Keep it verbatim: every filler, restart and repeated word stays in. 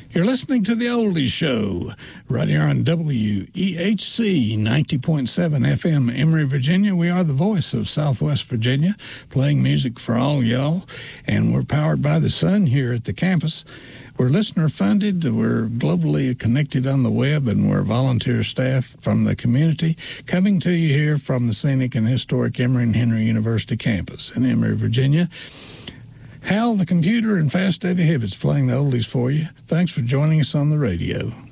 You're listening to The Oldies Show right here on W E H C ninety point seven F M, Emory, Virginia. We are the voice of Southwest Virginia, playing music for all y'all, and we're powered by the sun here at the campus. We're listener-funded, we're globally connected on the web, and we're volunteer staff from the community coming to you here from the scenic and historic Emory and Henry University campus in Emory, Virginia. Hal, the computer, and Fast Eddie Hibbett's playing the oldies for you. Thanks for joining us on the radio.